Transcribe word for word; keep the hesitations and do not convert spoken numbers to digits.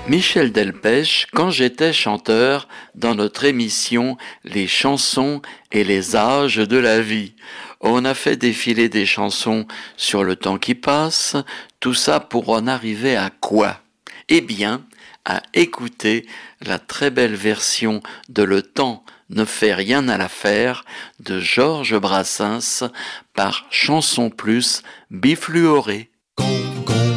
Michel Delpech, quand j'étais chanteur, dans notre émission Les chansons et les âges de la vie. On a fait défiler des chansons sur le temps qui passe, tout ça pour en arriver à quoi? Eh bien, à écouter la très belle version de Le temps ne fait rien à l'affaire de Georges Brassens par Chanson Plus Bifluoré.